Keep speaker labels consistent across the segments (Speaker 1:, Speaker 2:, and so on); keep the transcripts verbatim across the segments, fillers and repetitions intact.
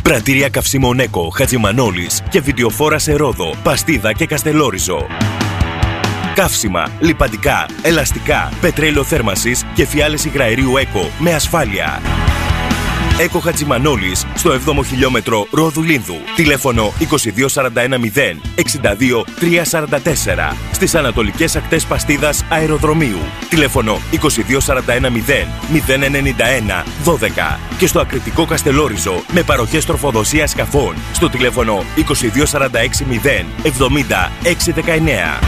Speaker 1: Πρατήρια καυσίμων Έκο, Χατζημανόλης και βιντεοφόρα σε Ρόδο, Παστίδα και Καστελόριζο. Καύσιμα, λιπαντικά, ελαστικά, πετρέλαιο θέρμανσης και φιάλες υγραερίου Έκο με ασφάλεια. Έκο Χατζημανόλης στο έβδομο χιλιόμετρο Ρόδου Λίνδου. Τηλέφωνο είκοσι δύο σαράντα ένα μηδέν εξήντα δύο τριακόσια σαράντα τέσσερα. Στις ανατολικές ακτές Παστίδας Αεροδρομίου. Τηλέφωνο είκοσι δύο σαράντα ένα μηδέν μηδέν ενενήντα ένα δώδεκα. Και στο ακριτικό Καστελόριζο με παροχές τροφοδοσίας σκαφών στο τηλέφωνο είκοσι δύο σαράντα έξι μηδέν εβδομήντα έξι δεκαεννέα.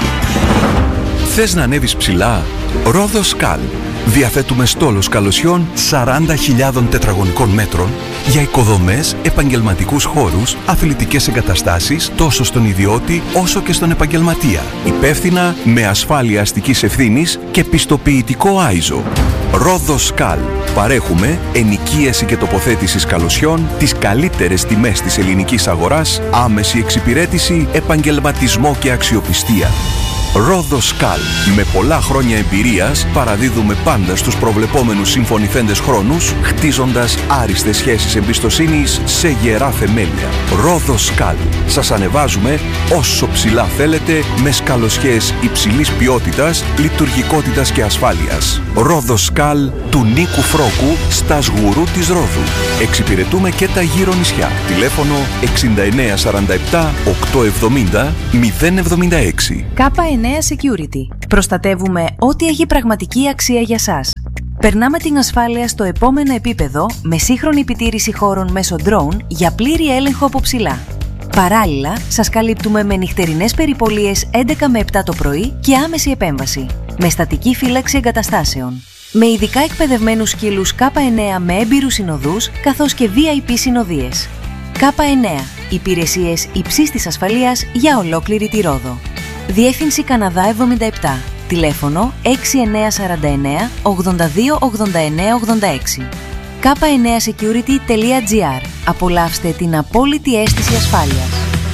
Speaker 2: Θες να ανέβεις ψηλά? Ρόδος Καλ. Διαθέτουμε στόλος καλωσιών σαράντα χιλιάδων τετραγωνικών μέτρων για οικοδομές, επαγγελματικούς χώρους, αθλητικές εγκαταστάσεις τόσο στον ιδιώτη όσο και στον επαγγελματία. Υπεύθυνα, με ασφάλεια αστικής ευθύνης και πιστοποιητικό άιζο. Ρόδος Καλ. Παρέχουμε ενοικίαση και τοποθέτηση καλωσιών, τις καλύτερες τιμές της ελληνικής αγοράς, άμεση εξυπηρέτηση, επαγγελματισμό και αξιοπιστία. Ρόδος Καλ. Με πολλά χρόνια εμπειρίας παραδίδουμε πάντα στους προβλεπόμενους συμφωνηθέντες χρόνους, χτίζοντας άριστες σχέσεις εμπιστοσύνης σε γερά θεμέλια. Ρόδος Καλ. Σας ανεβάζουμε όσο ψηλά θέλετε με σκαλοσιές υψηλής ποιότητας, λειτουργικότητας και ασφάλειας. Ρόδος Καλ του Νίκου Φρόκου στα Σγουρού της Ρόδου. Εξυπηρετούμε και τα γύρω νησιά. Τηλέφωνο εξήντα εννέα σαράντα επτά οκτακόσια εβδομήντα μηδέν εβδομήντα έξι.
Speaker 3: Κάπα εννέα Security. Προστατεύουμε ό,τι έχει πραγματική αξία για σας. Περνάμε την ασφάλεια στο επόμενο επίπεδο με σύγχρονη επιτήρηση χώρων μέσω drone για πλήρη έλεγχο από ψηλά. Παράλληλα, σας καλύπτουμε με νυχτερινές περιπολίες έντεκα με επτά το πρωί και άμεση επέμβαση, με στατική φύλαξη εγκαταστάσεων. Με ειδικά εκπαιδευμένους σκύλους Κάπα εννέα με έμπειρους συνοδούς, καθώς και βι άι πι συνοδείες. Κάπα εννέα. Υπηρεσίες υψίστης ασφαλείας για ολόκληρη τη Ρόδο. Διεύθυνση Καναδά εβδομήντα επτά. Τηλέφωνο έξι εννέα τέσσερα εννέα ογδόντα δύο ογδόντα εννέα ογδόντα έξι. κάπα εννέα security τελεία τζι άρ. Απολαύστε την απόλυτη αίσθηση ασφάλειας.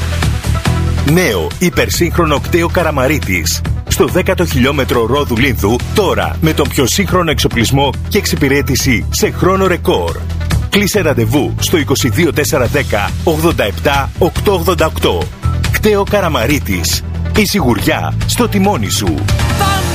Speaker 1: Νέο υπερσύγχρονο κτέο Καραμαρίτης. Στο δέκατο χιλιόμετρο Ρόδου Λίνδου, τώρα με τον πιο σύγχρονο εξοπλισμό και εξυπηρέτηση σε χρόνο ρεκόρ. Κλείσε ραντεβού στο είκοσι δύο τετρακόσια δέκα ογδόντα επτά οκτακόσια ογδόντα οκτώ. Κτέο Καραμαρίτης. Η σιγουριά στο τιμόνι σου.